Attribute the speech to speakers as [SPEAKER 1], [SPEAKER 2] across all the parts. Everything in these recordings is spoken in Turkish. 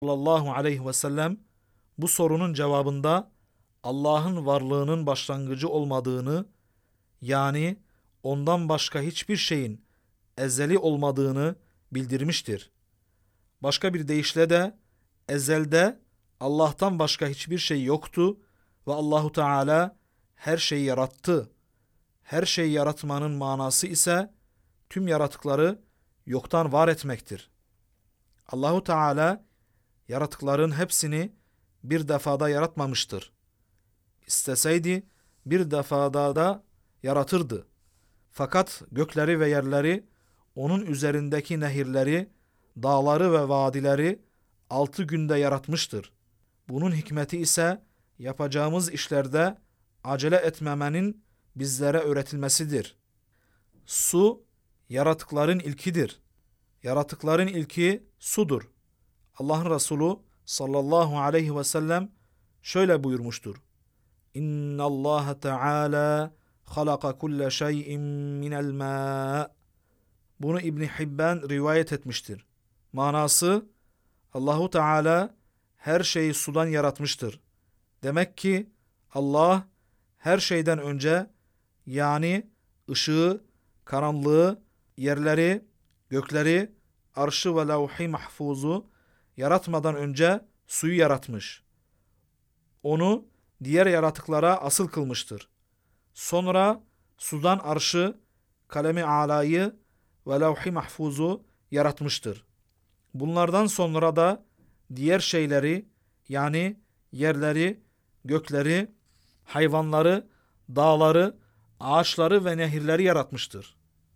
[SPEAKER 1] sallallahu aleyhi ve sellem bu sorunun cevabında Allah'ın varlığının başlangıcı olmadığını, yani ondan başka hiçbir şeyin ezeli olmadığını bildirmiştir. Başka bir deyişle de ezelde Allah'tan başka hiçbir şey yoktu ve Allahu Teala her şeyi yarattı. Her şeyi yaratmanın manası ise tüm yaratıkları yoktan var etmektir. Allahu Teala yaratıkların hepsini bir defada yaratmamıştır. İsteseydi bir defada da yaratırdı. Fakat gökleri ve yerleri, onun üzerindeki nehirleri, dağları ve vadileri 6 günde yaratmıştır. Bunun hikmeti ise yapacağımız işlerde acele etmemenin bizlere öğretilmesidir. Su, yaratıkların ilkidir. Yaratıkların ilki sudur. Allah'ın Resulü sallallahu aleyhi ve sellem şöyle buyurmuştur. İnna Allah Teala halaka kulle şeyin minel ma. Bunu İbn Hibban rivayet etmiştir. Manası, Allahu Teala her şeyi sudan yaratmıştır. Demek ki Allah her şeyden önce, yani ışığı, karanlığı, yerleri, gökleri, arşı ve levh-i mahfuzu yaratmadan önce suyu yaratmış. Onu diğer yaratıklara asıl kılmıştır. Sonra sudan arşı, kalemi alayı ve levh-i mahfuzu yaratmıştır. Bunlardan sonra da diğer şeyleri, yani yerleri, gökleri, hayvanları, dağları, ağaçları ve nehirleri yaratmıştır.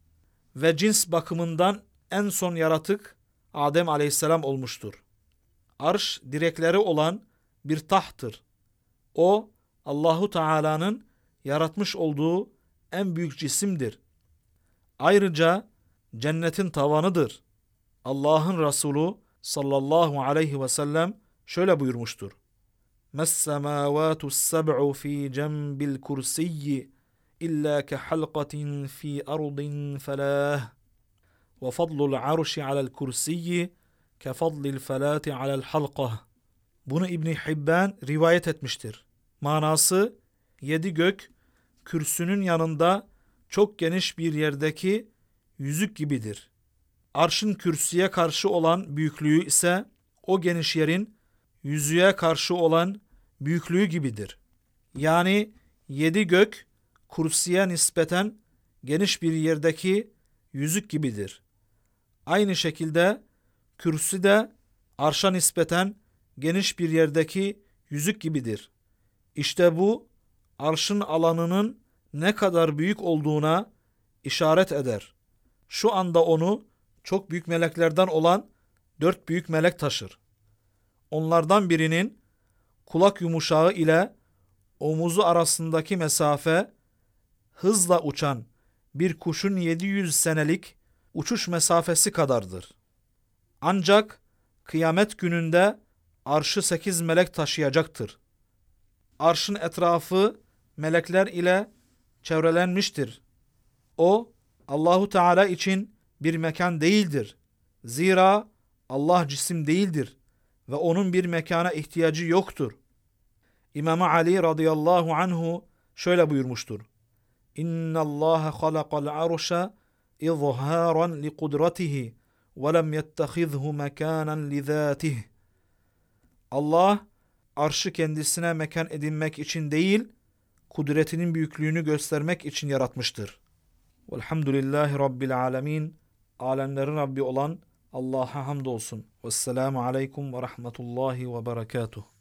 [SPEAKER 1] Ve cins bakımından en son yaratık Adem aleyhisselam olmuştur. Arş direkleri olan bir tahttır. O Allahu Teala'nın yaratmış olduğu en büyük cisimdir. Ayrıca cennetin tavanıdır. Allah'ın Resulü sallallahu aleyhi ve sellem şöyle buyurmuştur. Mes-semâvâtus seb'u fî cembil kursiyyi illa kehalqatin fî ardin felâh ve fadlul arşi alel kursiyyi kefadlil felâti alel halqah. Bunu İbn Hibban rivayet etmiştir. Manası, 7 gök kürsünün yanında çok geniş bir yerdeki yüzük gibidir. Arşın kürsüye karşı olan büyüklüğü ise o geniş yerin yüzüğe karşı olan büyüklüğü gibidir. Yani 7 gök kürsüye nispeten geniş bir yerdeki yüzük gibidir. Aynı şekilde kürsü de arşa nispeten geniş bir yerdeki yüzük gibidir. İşte bu arşın alanının ne kadar büyük olduğuna işaret eder. Şu anda onu çok büyük meleklerden olan 4 büyük melek taşır. Onlardan birinin kulak yumuşağı ile omuzu arasındaki mesafe hızla uçan bir kuşun 700 senelik uçuş mesafesi kadardır. Ancak kıyamet gününde arşı 8 melek taşıyacaktır. Arşın etrafı melekler ile çevrelenmiştir. O Allahu Teala için bir mekan değildir. Zira Allah cisim değildir ve onun bir mekana ihtiyacı yoktur. İmam Ali radıyallahu anhu şöyle buyurmuştur. İnna Allah halaqal arşa izharan li kudratihi ve lem yettehizhu mekanen li zatihi. Allah arşı kendisine mekan edinmek için değil, kudretinin büyüklüğünü göstermek için yaratmıştır. Velhamdülillahi Rabbil alemin. Alemlerin Rabbi olan Allah'a hamdolsun. Vesselamu aleyküm ve rahmetullahi ve berekatuhu.